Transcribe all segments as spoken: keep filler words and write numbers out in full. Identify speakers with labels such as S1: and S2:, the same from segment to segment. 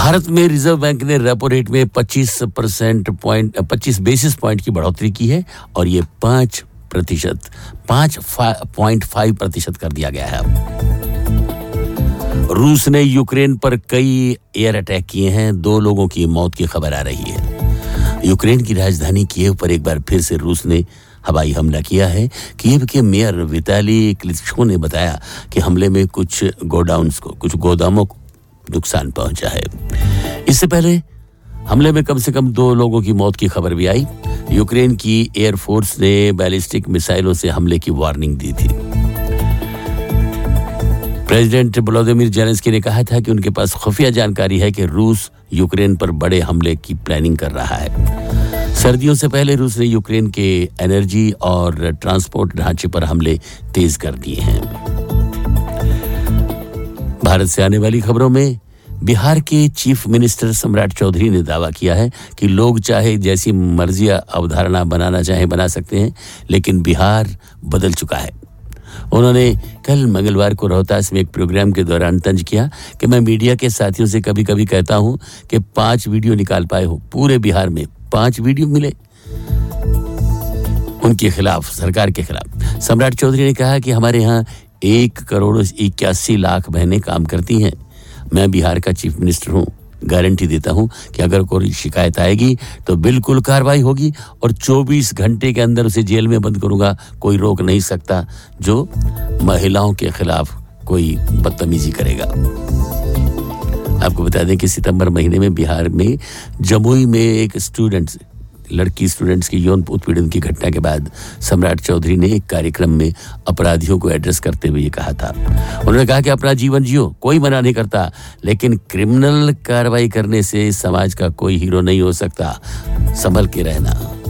S1: भारत में reserve bank ने repo rate में पच्चीस परसेंट पॉइंट पच्चीस बेसिस पॉइंट की बढ़ोतरी की है और ये पाँच प्रतिशत पाँच पॉइंट फाइव प्रतिशत कर दिया गया है। रूस ने यूक्रेन पर कई एयर अटैक किए हैं, दो लोगों की मौत की खबर आ रही है। यूक्रेन की राजधानी कीव पर एक बार फिर से रूस ने हवाई हमला किया है। कीव के मेयर विताली क्लिचको ने बताया कि हमले में कुछ गोडाउन्स को कुछ गोदामों को नुकसान पहुंचा है। इससे पहले हमले में कम से कम दो लोगों की मौत की खबर भी आई। यूक्रेन की एयरफोर्स ने बैलिस्टिक मिसाइलों से हमले की वार्निंग दी थी। प्रेसिडेंट वोलोदिमीर जेलेंस्की ने कहा था कि उनके पास खुफिया जानकारी है कि रूस यूक्रेन पर बड़े हमले की प्लानिंग कर रहा है। सर्दियों से पहले रूस ने यूक्रेन के एनर्जी और ट्रांसपोर्ट ढांचे पर हमले तेज कर दिए हैं। भारत से आने वाली खबरों में बिहार के चीफ मिनिस्टर सम्राट चौधरी ने दावा किया है कि लोग चाहे जैसी मर्जी अवधारणा बनाना चाहे बना सकते हैं, लेकिन बिहार बदल चुका है। उन्होंने कल मंगलवार को रोहतास में एक प्रोग्राम के दौरान तंज किया कि मैं मीडिया के साथियों से कभी कभी कहता हूं कि पांच वीडियो निकाल पाए हो, पूरे बिहार में पांच वीडियो मिले उनके खिलाफ, सरकार के खिलाफ। सम्राट चौधरी ने कहा कि हमारे यहाँ एक करोड़ इक्यासी लाख बहनें काम करती हैं। मैं बिहार का चीफ मिनिस्टर हूं, गारंटी देता हूं कि अगर कोई शिकायत आएगी तो बिल्कुल कार्रवाई होगी और चौबीस घंटे के अंदर उसे जेल में बंद करूंगा। कोई रोक नहीं सकता जो महिलाओं के खिलाफ कोई बदतमीजी करेगा। आपको बता दें कि सितंबर महीने में बिहार में जमुई में एक स्टूडेंट लड़की स्टूडेंट्स की यौन उत्पीड़न की घटना के बाद सम्राट चौधरी ने एक कार्यक्रम में अपराधियों को एड्रेस करते हुए ये कहा था। उन्होंने कहा कि अपना जीवन जियो, कोई मना नहीं करता, लेकिन क्रिमिनल कार्रवाई करने से समाज का कोई हीरो नहीं हो सकता। संभल के रहना।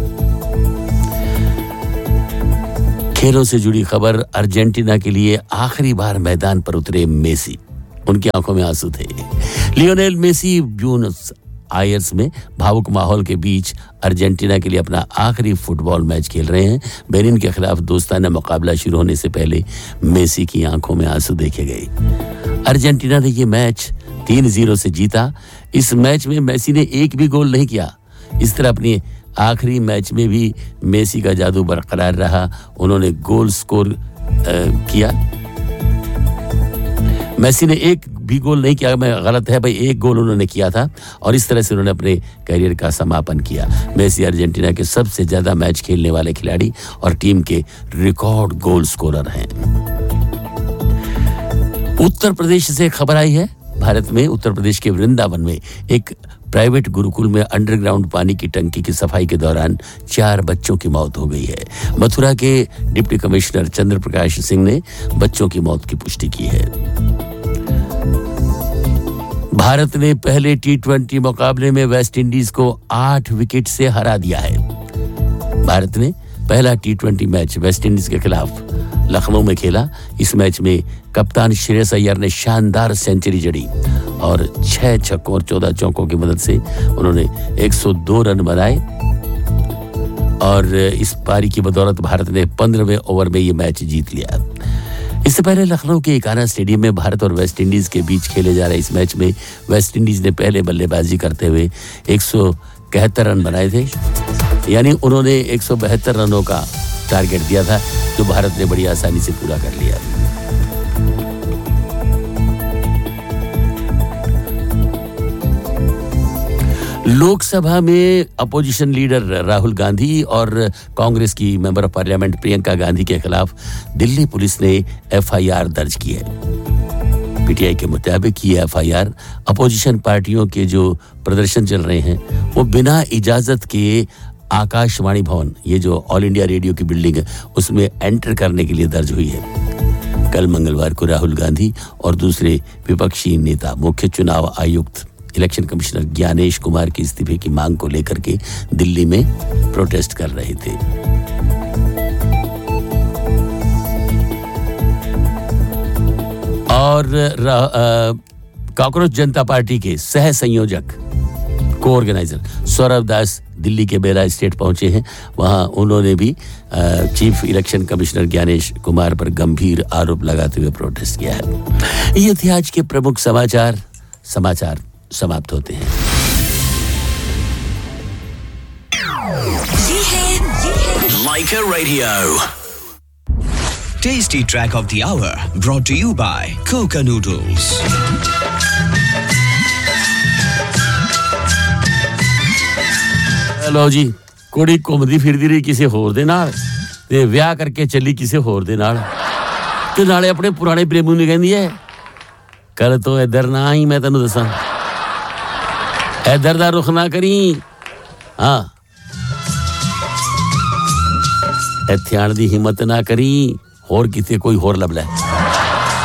S1: खेलों से जुड़ी खबर, अर्जेंटीना के लिए आखिरी बार मैदान पर उतरे मेसी, उनकी आंखों में आंसू थे। लियोनेल मेसी ब्यूनस आयर्स में भावुक माहौल के बीच अर्जेंटीना के लिए अपना आखिरी फुटबॉल मैच खेल रहे हैं। बेनिन के खिलाफ दोस्ताना मुकाबला शुरू होने से पहले मेसी की आंखों में आंसू देखे गए। अर्जेंटीना ने यह मैच तीन जीरो से जीता। इस मैच में मेसी ने एक भी गोल नहीं किया। इस तरह अपनी आखिरी मैच में भी मेसी का जादू बरकरार रहा। उन्होंने गोल स्कोर किया। मेसी ने एक भी गोल नहीं किया, मैं गलत है भाई, एक गोल उन्होंने किया था और इस तरह से उन्होंने अपने करियर का समापन किया। मेसी अर्जेंटीना के सबसे ज्यादा मैच खेलने वाले खिलाड़ी और टीम के रिकॉर्ड गोल स्कोरर हैं। उत्तर प्रदेश से खबर आई है। भारत में उत्तर प्रदेश के वृंदावन में एक प्राइवेट गुरुकुल में अंडरग्राउंड पानी की टंकी की सफाई के दौरान चार बच्चों की मौत हो गई है। मथुरा के डिप्टी कमिश्नर चंद्र प्रकाश सिंह ने बच्चों की मौत की पुष्टि की है। भारत ने पहले टी ट्वेंटी मुकाबले में वेस्ट इंडीज को आठ विकेट से हरा दिया है। भारत ने पहला T twenty match West Indies के खिलाफ लखनऊ में खेला। इस मैच में कप्तान श्रेयस अय्यर ने शानदार सेंचुरी जड़ी और छह छक्कों और चौदह चौकों की मदद से उन्होंने एक सौ दो रन बनाए और इस पारी की बदौलत भारत ने पंद्रहवें ओवर में ये मैच जीत लिया। इससे पहले लखनऊ के इकाना स्टेडियम में भारत और वेस्ट इंडीज के बीच खेले जा रहे इस मैच में वेस्ट इंडीज ने पहले बल्लेबाजी करते हुए एक सौ इकहत्तर रन बनाए थे। यानी उन्होंने एक सौ बहत्तर रनों का टारगेट दिया था, जो भारत ने बड़ी आसानी से पूरा कर लिया। लोकसभा में अपोजिशन लीडर राहुल गांधी और कांग्रेस की member of parliament Priyanka Gandhi के खिलाफ दिल्ली पुलिस ने एफ आई आर दर्ज की है। पीटीआई के मुताबिक ये एफ आई आर अपोजिशन पार्टियों के जो प्रदर्शन चल रहे हैं वो बिना इजाजत के आकाशवाणी भवन, ये जो ऑल इंडिया रेडियो की बिल्डिंग है, उसमें एंटर करने के लिए दर्ज हुई है। कल मंगलवार को राहुल गांधी और दूसरे विपक्षी नेता मुख्य चुनाव आयुक्त इलेक्शन कमिश्नर ज्ञानेश कुमार के इस्तीफे की मांग को लेकर के दिल्ली में प्रोटेस्ट कर रहे थे। और कॉकरोच जनता पार्टी के सह संयोजक को ऑर्गेनाइजर सौरभ दास दिल्ली के बेला स्टेट पहुंचे हैं। वहां उन्होंने भी chief election commissioner Gyanesh Kumar पर गंभीर आरोप लगाते हुए प्रोटेस्ट किया है। ये थे आज के प्रमुख समाचार समाचार समाप्त होते हैं।
S2: ये है ये है
S3: Laika Radio. Tasty track of the hour brought to you by Coca Noodles.
S1: ਲਓ ਜੀ, ਕੁੜੀ ਘੁੰਮਦੀ ਫਿਰਦੀ ਰਹੀ ਕਿਸੇ ਹੋਰ ਦੇ ਨਾਲ ਤੇ ਵਿਆਹ ਕਰਕੇ ਚੱਲੀ ਕਿਸੇ ਹੋਰ ਦੇ ਨਾਲ ਤੇ ਨਾਲੇ ਆਪਣੇ ਪੁਰਾਣੇ ਪ੍ਰੇਮੀ ਨੂੰ ਕਹਿੰਦੀ ਹੈ ਕੱਲ ਤੋਂ ਇੱਧਰ ਨਾ ਹੀ, ਮੈਂ ਤੈਨੂੰ ਦੱਸਾਂ ਇੱਧਰ ਦਾ ਰੁਖ ਨਾ ਕਰੀ, ਹਾਂ ਇੱਥੇ ਆਉਣ ਦੀ ਹਿੰਮਤ ਨਾ ਕਰੀ, ਹੋਰ ਕਿਤੇ ਕੋਈ ਹੋਰ ਲੱਭ ਲੈ।